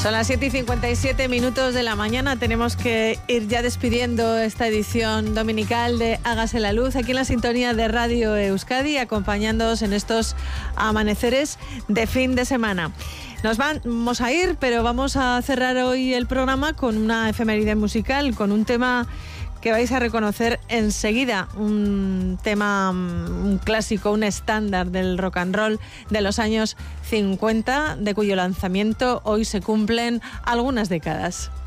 Son las 7:57 de la mañana. Tenemos que ir ya despidiendo esta edición dominical de Hágase la Luz, aquí en la sintonía de Radio Euskadi, acompañándoos en estos amaneceres de fin de semana. Nos vamos a ir, pero vamos a cerrar hoy el programa con una efeméride musical, con un tema que vais a reconocer enseguida, un tema, un clásico, un estándar del rock and roll de los años 50, de cuyo lanzamiento hoy se cumplen algunas décadas.